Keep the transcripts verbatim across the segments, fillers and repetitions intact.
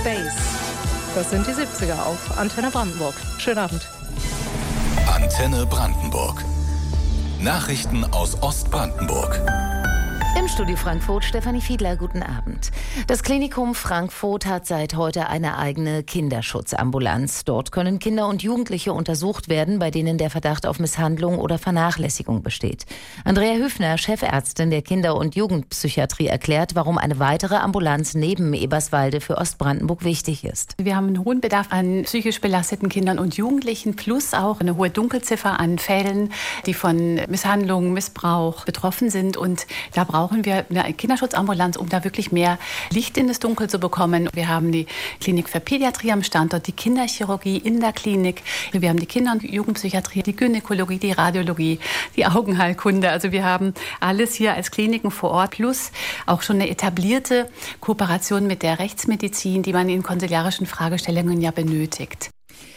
Space. Das sind die siebziger auf Antenne Brandenburg. Schönen Abend. Antenne Brandenburg. Nachrichten aus Ostbrandenburg. Im Studio Frankfurt, Stefanie Fiedler, guten Abend. Das Klinikum Frankfurt hat seit heute eine eigene Kinderschutzambulanz. Dort können Kinder und Jugendliche untersucht werden, bei denen der Verdacht auf Misshandlung oder Vernachlässigung besteht. Andrea Hüfner, Chefärztin der Kinder- und Jugendpsychiatrie, erklärt, warum eine weitere Ambulanz neben Eberswalde für Ostbrandenburg wichtig ist. Wir haben einen hohen Bedarf an psychisch belasteten Kindern und Jugendlichen, plus auch eine hohe Dunkelziffer an Fällen, die von Misshandlung, Missbrauch betroffen sind. Und da brauchen brauchen wir eine Kinderschutzambulanz, um da wirklich mehr Licht in das Dunkel zu bekommen. Wir haben die Klinik für Pädiatrie am Standort, die Kinderchirurgie in der Klinik. Wir haben die Kinder- und Jugendpsychiatrie, die Gynäkologie, die Radiologie, die Augenheilkunde. Also wir haben alles hier als Kliniken vor Ort, plus auch schon eine etablierte Kooperation mit der Rechtsmedizin, die man in konsiliarischen Fragestellungen ja benötigt.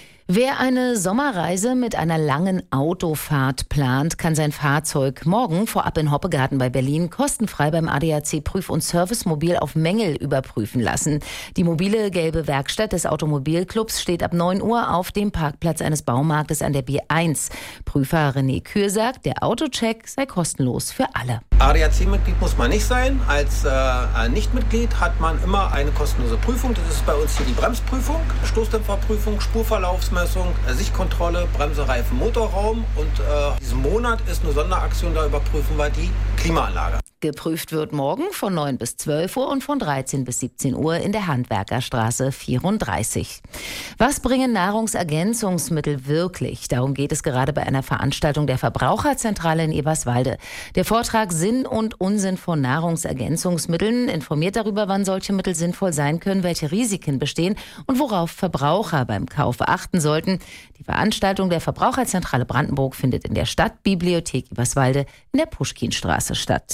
Wer eine Sommerreise mit einer langen Autofahrt plant, kann sein Fahrzeug morgen vorab in Hoppegarten bei Berlin kostenfrei beim A D A C Prüf- und Servicemobil auf Mängel überprüfen lassen. Die mobile gelbe Werkstatt des Automobilclubs steht ab neun Uhr auf dem Parkplatz eines Baumarktes an der B eins. Prüfer René Kür sagt, der Autocheck sei kostenlos für alle. A D A C-Mitglied muss man nicht sein. Als äh, Nichtmitglied hat man immer eine kostenlose Prüfung. Das ist bei uns hier die Bremsprüfung, Stoßdämpferprüfung, Spurverlaufsmessung, Sichtkontrolle, Bremse, Reifen, Motorraum. Und äh, diesen Monat ist eine Sonderaktion, da überprüfen wir die Klimaanlage. Geprüft wird morgen von neun bis zwölf Uhr und von dreizehn bis siebzehn Uhr in der Handwerkerstraße vierunddreißig. Was bringen Nahrungsergänzungsmittel wirklich? Darum geht es gerade bei einer Veranstaltung der Verbraucherzentrale in Eberswalde. Der Vortrag Sinn und Unsinn von Nahrungsergänzungsmitteln informiert darüber, wann solche Mittel sinnvoll sein können, welche Risiken bestehen und worauf Verbraucher beim Kauf achten sollten. Die Veranstaltung der Verbraucherzentrale Brandenburg findet in der Stadtbibliothek Eberswalde in der Puschkinstraße statt.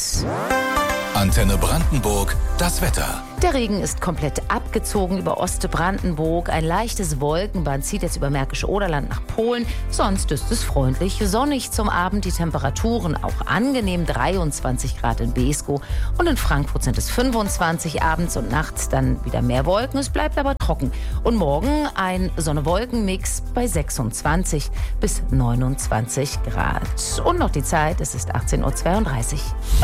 Antenne Brandenburg, das Wetter. Der Regen ist komplett abgezogen über Ostbrandenburg. Ein leichtes Wolkenband zieht jetzt über Märkische Oderland nach Polen. Sonst ist es freundlich sonnig zum Abend. Die Temperaturen auch angenehm, dreiundzwanzig Grad in Beeskow. Und in Frankfurt sind es fünfundzwanzig, abends und nachts dann wieder mehr Wolken. Es bleibt aber trocken. Und morgen ein Sonne-Wolken-Mix bei sechsundzwanzig bis neunundzwanzig Grad. Und noch die Zeit, es ist achtzehn Uhr zweiunddreißig.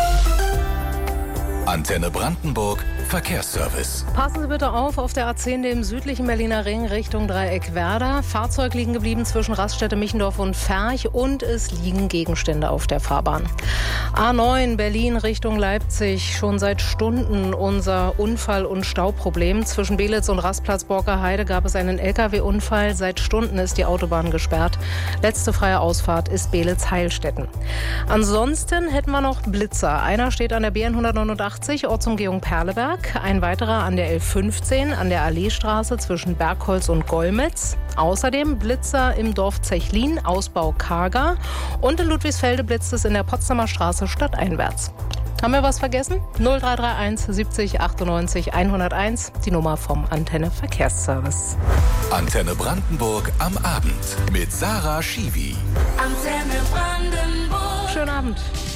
Antenne Brandenburg, Verkehrsservice. Passen Sie bitte auf, auf der A zehn, dem südlichen Berliner Ring Richtung Dreieck Werder. Fahrzeug liegen geblieben zwischen Raststätte Michendorf und Ferch und es liegen Gegenstände auf der Fahrbahn. A neun, Berlin Richtung Leipzig. Schon seit Stunden unser Unfall- und Stauproblem. Zwischen Belitz und Rastplatz Borkerheide gab es einen L K W-Unfall. Seit Stunden ist die Autobahn gesperrt. Letzte freie Ausfahrt ist Belitz-Heilstätten. Ansonsten hätten wir noch Blitzer. Einer steht an der B N hundertneunundachtzig, Ortsumgehung Perleberg. Ein weiterer an der L fünfzehn, an der Alleestraße zwischen Bergholz und Golmitz. Außerdem Blitzer im Dorf Zechlin, Ausbau Karger. Und in Ludwigsfelde blitzt es in der Potsdamer Straße stadteinwärts. Haben wir was vergessen? null drei drei eins siebzig achtundneunzig hunderteins, die Nummer vom Antenne Verkehrsservice. Antenne Brandenburg am Abend mit Sarah Schiwi. Antenne Brandenburg. Schönen Abend.